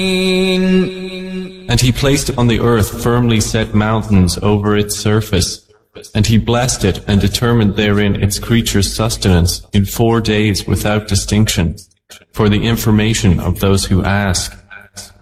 And he placed on the earth firmly set mountains over its surface, and he blessed it and determined therein its creatures' sustenance in 4 days without distinction, for the information of those who ask.